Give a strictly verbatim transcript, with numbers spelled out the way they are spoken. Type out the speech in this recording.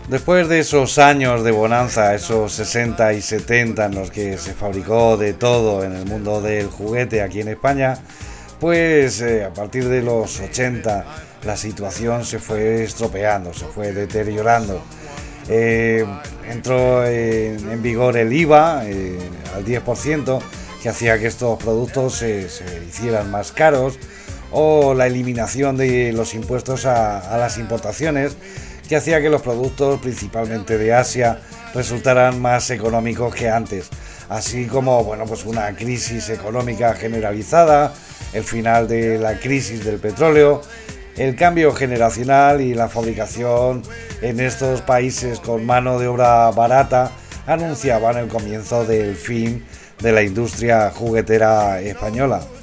Después de esos años de bonanza, esos sesenta y setenta en los que se fabricó de todo en el mundo del juguete aquí en España, pues eh, a partir de los ochenta la situación se fue estropeando, se fue deteriorando. Eh, entró en, en vigor el I V A eh, al diez por ciento, que hacía que estos productos se, se hicieran más caros, o la eliminación de los impuestos a, a las importaciones, que hacía que los productos, principalmente de Asia, resultaran más económicos que antes, así como bueno, pues una crisis económica generalizada, el final de la crisis del petróleo, el cambio generacional y la fabricación en estos países con mano de obra barata anunciaban el comienzo del fin de la industria juguetera española.